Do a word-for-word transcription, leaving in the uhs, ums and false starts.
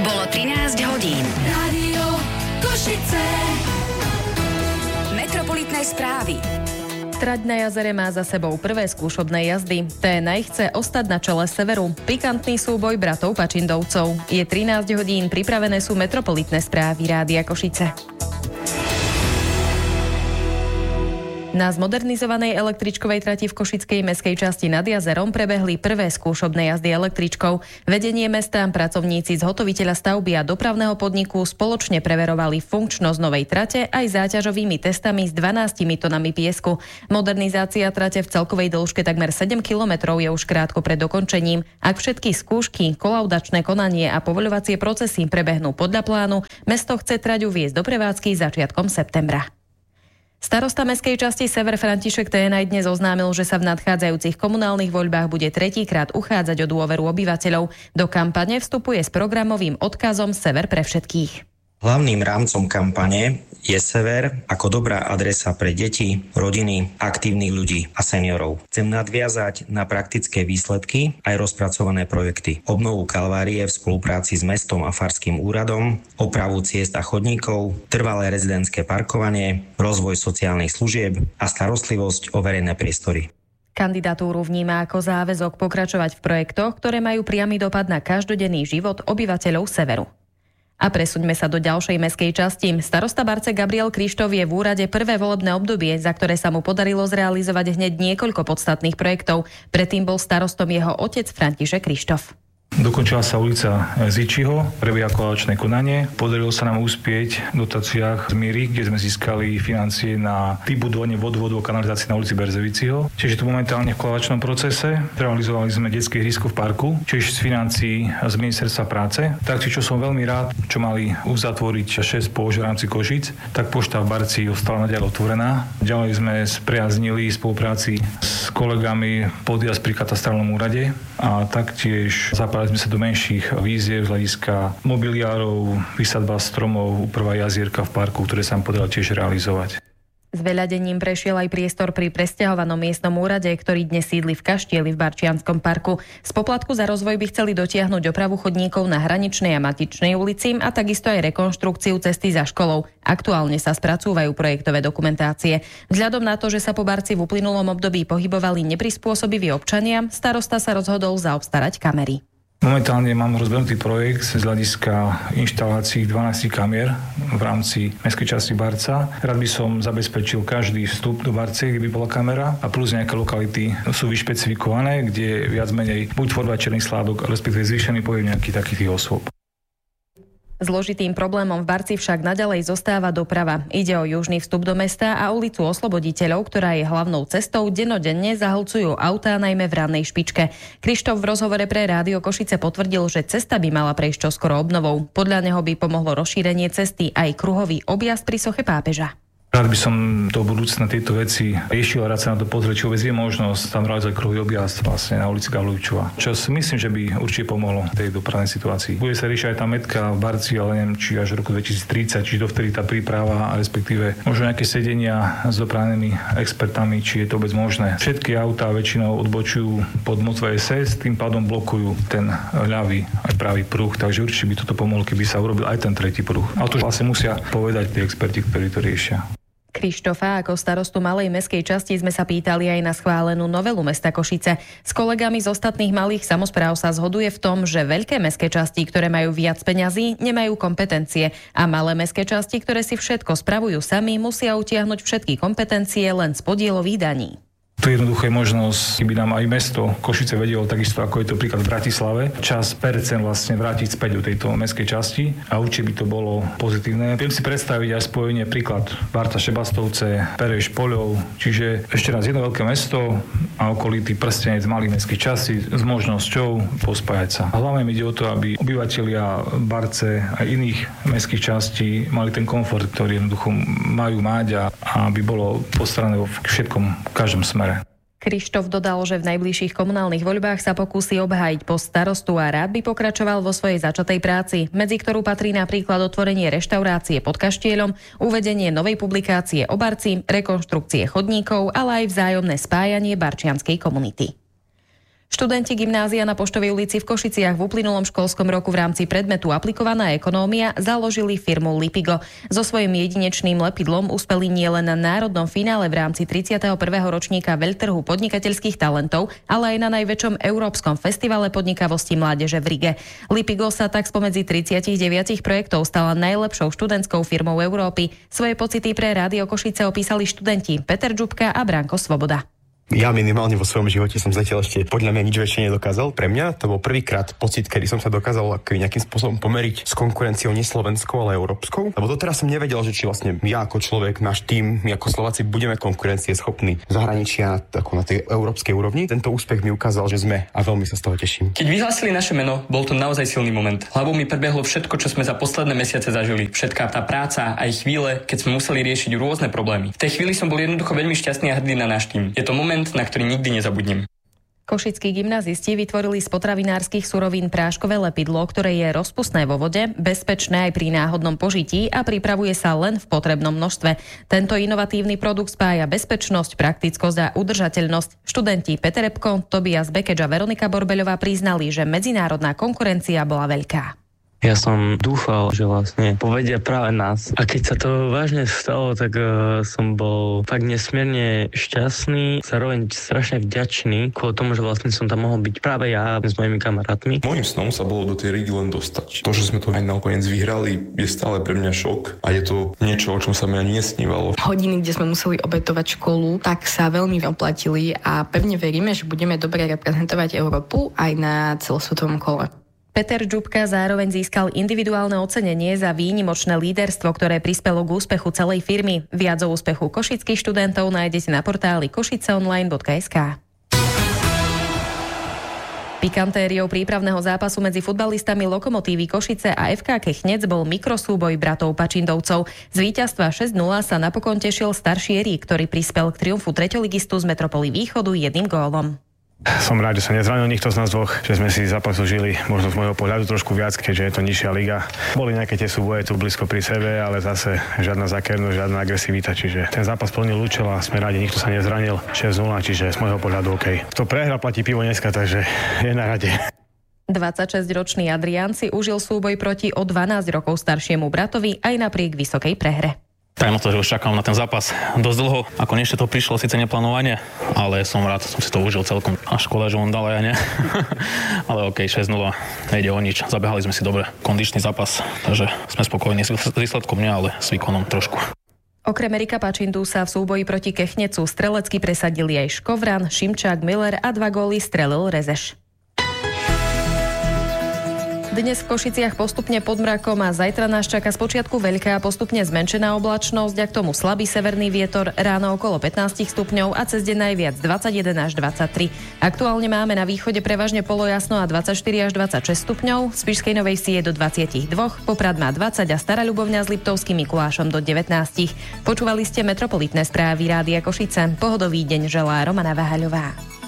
Bolo trinásť hodín. Rádio Košice. Metropolitné správy. Trať na jazere má za sebou prvé skúšobné jazdy. té en aj chce ostať na čele severu. Pikantný súboj bratov Pačindovcov. Je trinásť hodín, pripravené sú metropolitné správy Rádia Košice. Na zmodernizovanej električkovej trati v košickej mestskej časti nad jazerom prebehli prvé skúšobné jazdy električkou. Vedenie mesta, pracovníci zhotoviteľa stavby a dopravného podniku spoločne preverovali funkčnosť novej trate aj záťažovými testami s dvanástimi tonami piesku. Modernizácia trate v celkovej dĺžke takmer sedem kilometrov je už krátko pred dokončením. Ak všetky skúšky, kolaudačné konanie a povoľovacie procesy prebehnú podľa plánu, mesto chce trať uviesť do prevádzky začiatkom septembra. Starosta mestskej časti Sever František té en aj dnes oznámil, že sa v nadchádzajúcich komunálnych voľbách bude tretíkrát uchádzať o dôveru obyvateľov. Do kampane vstupuje s programovým odkazom Sever pre všetkých. Hlavným rámcom kampane je Sever ako dobrá adresa pre deti, rodiny, aktívnych ľudí a seniorov. Chcem nadviazať na praktické výsledky aj rozpracované projekty. Obnovu Kalvárie v spolupráci s mestom a farským úradom, opravu ciest a chodníkov, trvalé rezidentské parkovanie, rozvoj sociálnych služieb a starostlivosť o verejné priestory. Kandidatúru vníma ako záväzok pokračovať v projektoch, ktoré majú priamy dopad na každodenný život obyvateľov Severu. A presuňme sa do ďalšej mestskej časti. Starosta Barce Gabriel Krištof je v úrade prvé volebné obdobie, za ktoré sa mu podarilo zrealizovať hneď niekoľko podstatných projektov. Predtým bol starostom jeho otec František Krištof. Dokončila sa ulica Zičiho, prvé akolačné konanie. Podarilo sa nám uspieť v dotáciách z Míry, kde sme získali financie na vybudovanie vodovodu a kanalizácie na ulici Berzeviciho. Čiže tu momentálne v kolaudačnom procese. Realizovali sme detské ihrisko v parku, čiže z financií z ministerstva práce. Takže čo som veľmi rád, čo mali uzatvoriť šesť pôž v rámci Košíc, tak pošta v Barci ostala naďalej otvorená. Ďalej sme spriaznili spolupráci s kolegami podjazd pri katastrálnom úrade a taktiež zapájali sme sa do menších víziev z hľadiska mobiliárov, vysadba stromov, úprava jazierka v parku, ktoré sa nám podarilo tiež realizovať. S veľadením prešiel aj priestor pri presťahovanom miestnom úrade, ktorý dnes sídli v Kaštieli v Barčianskom parku. Z poplatku za rozvoj by chceli dotiahnuť opravu chodníkov na Hraničnej a Matičnej ulici a takisto aj rekonštrukciu cesty za školou. Aktuálne sa spracúvajú projektové dokumentácie. Vzhľadom na to, že sa po Barci v uplynulom období pohybovali neprispôsobiví občania, starosta sa rozhodol zaobstarať kamery. Momentálne mám rozbehnutý projekt z hľadiska inštalácií dvanásť kamier v rámci mestskej časti Barca. Rád by som zabezpečil každý vstup do Barce, kde by bola kamera a plus nejaké lokality sú vyšpecifikované, kde viac menej buď tvorba černých sládok, respektíve zvýšený pohyb nejakých takých osôb. Zložitým problémom v Barci však naďalej zostáva doprava. Ide o južný vstup do mesta a ulicu Osloboditeľov, ktorá je hlavnou cestou, dennodenne zahlcujú autá najmä v rannej špičke. Krištof v rozhovore pre Rádio Košice potvrdil, že cesta by mala prejsť čoskoro obnovou. Podľa neho by pomohlo rozšírenie cesty aj kruhový objazd pri soche pápeža. Rád by som do budúcna tieto veci riešil a rád sa na to pozrieť, či vôbec je možnosť tam realizovať kruhový objazd vlastne na ulici Gavlovičova. Čo si myslím, že by určite pomohlo tej dopravnej situácii. Bude sa riešiť aj tá metka v Barci, ale neviem, či až v roku dvetisíctridsať, či dovtedy tá príprava a respektíve možno nejaké sedenia s dopravnými expertami, či je to vôbec možné. Všetky autá väčšinou odbočujú pod moc vé es es, tým pádom blokujú ten ľavý aj pravý pruh, takže určite by toto pomohlo, keby sa urobil aj ten tretí pruh. Ale to vlastne musia povedať tí experti, ktorí to riešia. Krištofa ako starostu malej mestskej časti sme sa pýtali aj na schválenú novelu mesta Košice. S kolegami z ostatných malých samospráv sa zhoduje v tom, že veľké mestské časti, ktoré majú viac peňazí, nemajú kompetencie a malé mestské časti, ktoré si všetko spravujú sami, musia utiahnuť všetky kompetencie len z podielových daní. Tu jednoducho je možnosť, keby nám aj mesto Košice vedelo, takisto ako je to príklad v Bratislave, čas percent vlastne vrátiť späť do tejto mestskej časti a určite by to bolo pozitívne. Viem si predstaviť aj spojenie príklad Barca Šebastovce, Pereš Poľov, čiže ešte raz jedno veľké mesto a okolitý prstenec malých mestských častí s možnosťou pospájať sa. A hlavne ide o to, aby obyvatelia Barce a iných mestských častí mali ten komfort, ktorý jednoducho majú mať a, a aby bolo postarané vo všetkom, v každom smere. Krištof dodal, že v najbližších komunálnych voľbách sa pokúsi obhájiť post starostu a rád by pokračoval vo svojej začatej práci, medzi ktorú patrí napríklad otvorenie reštaurácie pod Kaštielom, uvedenie novej publikácie o Barci, rekonštrukcie chodníkov, ale aj vzájomné spájanie barčianskej komunity. Študenti gymnázia na Poštovej ulici v Košiciach v uplynulom školskom roku v rámci predmetu Aplikovaná ekonómia založili firmu Lipigo. So svojím jedinečným lepidlom uspeli nielen na národnom finále v rámci tridsiateho prvého ročníka veľtrhu podnikateľských talentov, ale aj na najväčšom európskom festivale podnikavosti mládeže v Rige. Lipigo sa tak spomedzi tridsaťdeväť projektov stala najlepšou študentskou firmou Európy. Svoje pocity pre Rádio Košice opísali študenti Peter Džubka a Branko Svoboda. Ja minimálne vo svojom živote som zatiaľ ešte podľa mňa nič väčšie nedokázal. Pre mňa to bol prvýkrát pocit, kedy som sa dokázal nejakým spôsobom pomeriť s konkurenciou nie slovenskou, ale európskou. Lebo doteraz som nevedel, že či vlastne ja ako človek, náš tím, my ako Slováci budeme konkurencieschopní zahraničia ako na tej európskej úrovni. Tento úspech mi ukázal, že sme a veľmi sa z toho teším. Keď vyhlásili naše meno, bol to naozaj silný moment. Hlavou mi prebehlo všetko, čo sme za posledné mesiace zažili. Všetká tá práca aj chvíle, keď sme museli riešiť rôzne problémy. V tej chvíli som bol jednoducho veľmi šťastný a hrdý na náš tím. Je to moment, na ktorý nikdy nezabudnem. Košickí gymnazisti vytvorili z potravinárskych surovín práškové lepidlo, ktoré je rozpustné vo vode, bezpečné aj pri náhodnom požití a pripravuje sa len v potrebnom množstve. Tento inovatívny produkt spája bezpečnosť, praktickosť a udržateľnosť. Študenti Peter Repko, Tobias Bekeč a Veronika Borbeľová priznali, že medzinárodná konkurencia bola veľká. Ja som dúfal, že vlastne povedia práve nás. A keď sa to vážne stalo, tak uh, som bol fakt nesmierne šťastný, zároveň strašne vďačný kvôli tomu, že vlastne som tam mohol byť práve ja s mojimi kamarátmi. Mojím snom sa bolo do tej Rigy len dostať. To, že sme to aj nakoniec vyhrali, je stále pre mňa šok a je to niečo, o čom sa mi ani nesnívalo. Hodiny, kde sme museli obetovať školu, tak sa veľmi oplatili a pevne veríme, že budeme dobre reprezentovať Európu aj na celosvetovom kole. Peter Džubka zároveň získal individuálne ocenenie za výnimočné líderstvo, ktoré prispelo k úspechu celej firmy. Viac o úspechu košických študentov nájdete na portáli košiceonline bodka es ká. Pikantériou prípravného zápasu medzi futbalistami Lokomotívy Košice a ef ká Kechnec bol mikrosúboj bratov Pačindovcov. Z víťazstva šesť nula sa napokon tešil starší Erik, ktorý prispel k triumfu treťoligistu z Metropoly Východu jedným gólom. Som rád, že sa nezranil nikto z nás dvoch, že sme si zápas užili možno z môjho pohľadu trošku viac, keďže je to nižšia liga. Boli nejaké tie súboje tu blízko pri sebe, ale zase žiadna zákernosť, žiadna agresivita, čiže ten zápas plnil účel a sme rádi, nikto sa nezranil. šesť nula, čiže z môjho pohľadu OK. Kto prehra, platí pivo dneska, takže je na rade. dvadsaťšesťročný Adrián si užil súboj proti o dvanásť rokov staršiemu bratovi aj napriek vysokej prehre. Tak no to, že už čakám na ten zápas dosť dlho. Ako ešte to prišlo síce neplánovanie, ale som rád, som si to užil celkom. A škoda, že on dal aj ja nie. Ale okej, okay, šesť nula, nejde o nič. Zabehali sme si dobre. Kondičný zápas, takže sme spokojní s výsledkom, nie, ale s výkonom trošku. Okrem Erika Pačindu sa v súboji proti Kechnecu strelecky presadili aj Škovran, Šimčák, Miller a dva góly strelil Rezeš. Dnes v Košiciach postupne pod mrakom a zajtra nás čaká spočiatku veľká a postupne zmenšená oblačnosť a k tomu slabý severný vietor, ráno okolo pätnásť stupňov a cez deň najviac dvadsaťjeden až dvadsaťtri. Aktuálne máme na východe prevažne polojasno a dvadsaťštyri až dvadsaťšesť stupňov, z Spišskej Novej Vsi je do dvadsaťdva, Poprad má dvadsať a Stará Ľubovňa s Liptovským Mikulášom do devätnásť. Počúvali ste metropolitné správy Rádia Košice. Pohodový deň želá Romana Váhaľová.